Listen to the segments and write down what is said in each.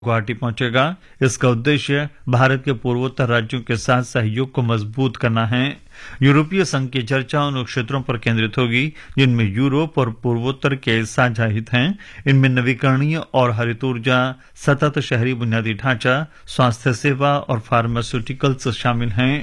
गुवाहाटी पहुंचेगा। इसका उद्देश्य भारत के पूर्वोत्तर राज्यों के साथ सहयोग को मजबूत करना है। यूरोपीय संघ की चर्चा उन क्षेत्रों पर केंद्रित होगी जिनमें यूरोप और पूर्वोत्तर के साझा हित हैं। इनमें नवीकरणीय और हरित ऊर्जा, सतत शहरी बुनियादी ढांचा, स्वास्थ्य सेवा और फार्मास्यूटिकल्स शामिल हैं।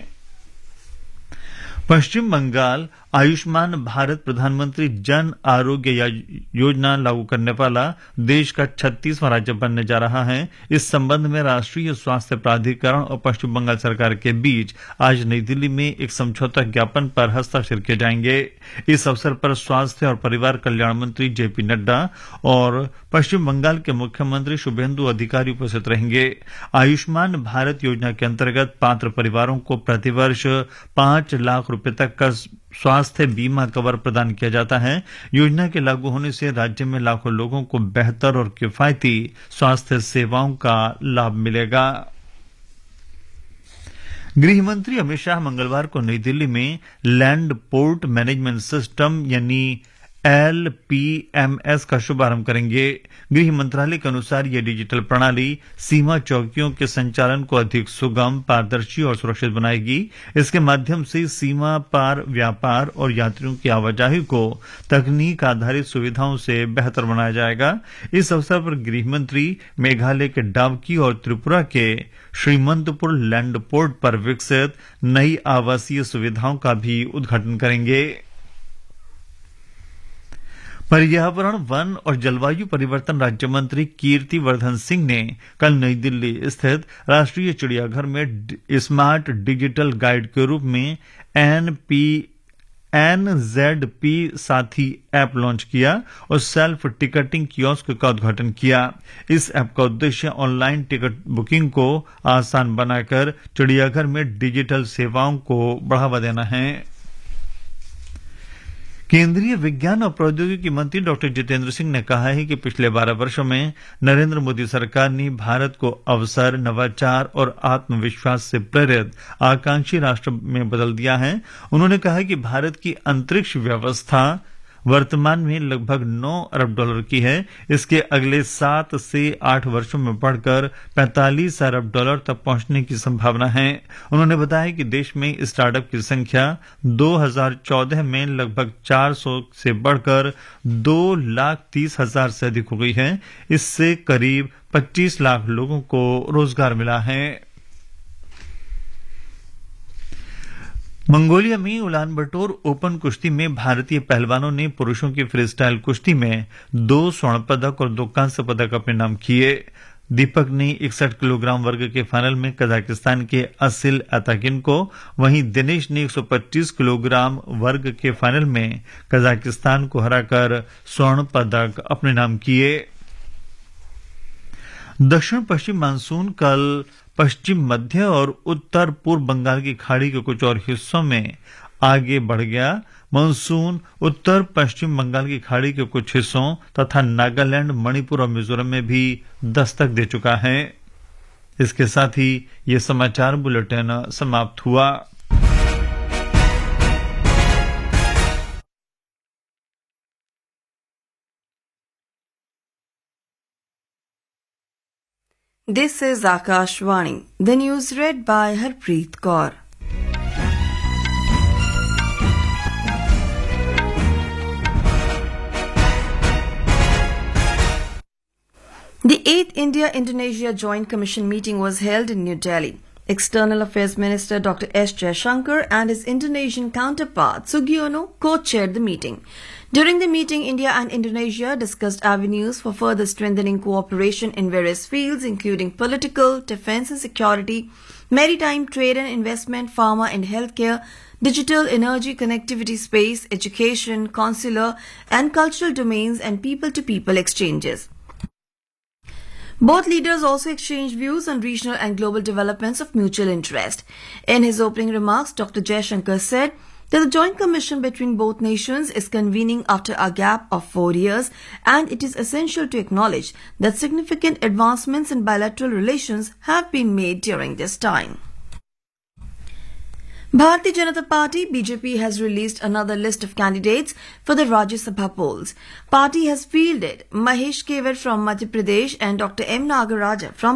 पश्चिम बंगाल आयुष्मान भारत प्रधानमंत्री जन आरोग्य योजना लागू करने वाला देश का 36वां राज्य बनने जा रहा है। इस संबंध में राष्ट्रीय स्वास्थ्य प्राधिकरण और पश्चिम बंगाल सरकार के बीच आज नई दिल्ली में एक समझौता ज्ञापन पर हस्ताक्षर किए जाएंगे। इस अवसर पर स्वास्थ्य और परिवार कल्याण मंत्री जेपी नड्डा और पश्चिम बंगाल के मुख्यमंत्री शुभेंदु अधिकारी उपस्थित रहेंगे। आयुष्मान भारत योजना के अंतर्गत पात्र परिवारों को प्रतिवर्ष 5 लाख रुपए तक का स्वास्थ्य बीमा कवर प्रदान किया जाता है। योजना के लागू होने से राज्य में लाखों लोगों को बेहतर और किफायती स्वास्थ्य सेवाओं का लाभ मिलेगा। गृह मंत्री अमित शाह मंगलवार को नई दिल्ली में लैंड पोर्ट मैनेजमेंट सिस्टम यानी LPMS का शुभारंभ करेंगे। गृह मंत्रालय के अनुसार यह डिजिटल प्रणाली सीमा चौकियों के संचालन को अधिक सुगम, पारदर्शी और सुरक्षित बनाएगी। इसके माध्यम से सीमा पार व्यापार और यात्रियों की आवाजाही को तकनीक आधारित सुविधाओं से बेहतर बनाया जाएगा। इस अवसर पर गृह मंत्री मेघालय के डावकी और त्रिपुरा के श्रीमंतपुर लैंड पोर्ट पर विकसित नई आवासीय सुविधाओं का भी उद्घाटन करेंगे। पर्यावरण, वन और जलवायु परिवर्तन राज्य मंत्री कीर्ति वर्धन सिंह ने कल नई दिल्ली स्थित राष्ट्रीय चिड़ियाघर में स्मार्ट डिजिटल गाइड के रूप में NZP साथी ऐप लॉन्च किया और सेल्फ टिकटिंग कियोस्क का उद्घाटन किया। इस ऐप का उद्देश्य ऑनलाइन टिकट बुकिंग को आसान बनाकर चिड़ियाघर में डिजिटल सेवाओं को बढ़ावा देना है। केंद्रीय विज्ञान और प्रौद्योगिकी मंत्री डॉक्टर जितेंद्र सिंह ने कहा है कि पिछले 12 वर्षों में नरेंद्र मोदी सरकार ने भारत को अवसर, नवाचार और आत्मविश्वास से प्रेरित आकांक्षी राष्ट्र में बदल दिया है। उन्होंने कहा कि भारत की अंतरिक्ष व्यवस्था वर्तमान में लगभग $9 अरब की है। इसके अगले 7 से 8 वर्षों में बढ़कर $45 अरब तक पहुंचने की संभावना है। उन्होंने बताया कि देश में स्टार्टअप की संख्या 2014 में लगभग 400 से बढ़कर 2,30,000 से अधिक हो गई है। इससे करीब 25 लाख लोगों को रोजगार मिला है। मंगोलिया में उलानबटोर ओपन कुश्ती में भारतीय पहलवानों ने पुरुषों की फ्रीस्टाइल कुश्ती में 2 स्वर्ण पदक और 2 कांस्य पदक अपने नाम किए। दीपक ने 61 किलोग्राम वर्ग के फाइनल में कजाकिस्तान के असिल अताकिन को, वहीं दिनेश ने 125 किलोग्राम वर्ग के फाइनल में कजाकिस्तान को हराकर स्वर्ण पदक अपने नाम किए। दक्षिण पश्चिम मानसून कल पश्चिम मध्य और उत्तर पूर्व बंगाल की खाड़ी के कुछ और हिस्सों में आगे बढ़ गया। मानसून उत्तर पश्चिम बंगाल की खाड़ी के कुछ हिस्सों तथा नागालैंड, मणिपुर और मिजोरम में भी दस्तक दे चुका है। इसके साथ ही ये समाचार बुलेटिन समाप्त हुआ। This is Akashvani. The news read by Harpreet Kaur. The 8th India-Indonesia Joint Commission meeting was held in New Delhi. External Affairs Minister Dr. S. Jaishankar and his Indonesian counterpart Sugiono co-chaired the meeting. During the meeting, India and Indonesia discussed avenues for further strengthening cooperation in various fields, including political, defense and security, maritime, trade and investment, pharma and healthcare, digital, energy, connectivity, space, education, consular and cultural domains, and people-to-people exchanges. Both leaders also exchanged views on regional and global developments of mutual interest. In his opening remarks, Dr. Jaishankar said that the Joint Commission between both nations is convening after a gap of 4 years, and it is essential to acknowledge that significant advancements in bilateral relations have been made during this time. Bharatiya Janata Party (BJP) has released another list of candidates for the Rajya Sabha polls. Party has fielded Mahesh Kevar from Madhya Pradesh and Dr. M. Nagaraja from